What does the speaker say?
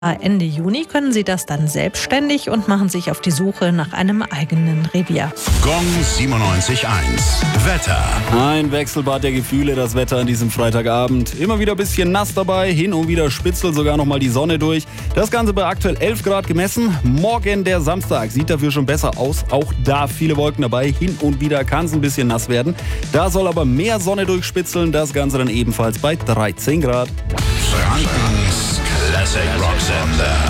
Ende Juni können sie das dann selbstständig und machen sich auf die Suche nach einem eigenen Revier. Gong 97.1 Wetter. Ein Wechselbad der Gefühle, das Wetter an diesem Freitagabend. Immer wieder ein bisschen nass dabei, hin und wieder spitzelt sogar noch mal die Sonne durch. Das Ganze bei aktuell 11 Grad gemessen. Morgen der Samstag sieht dafür schon besser aus. Auch da viele Wolken dabei. Hin und wieder kann es ein bisschen nass werden. Da soll aber mehr Sonne durchspitzeln. Das Ganze dann ebenfalls bei 13 Grad. Frankens Classic Rock Sender.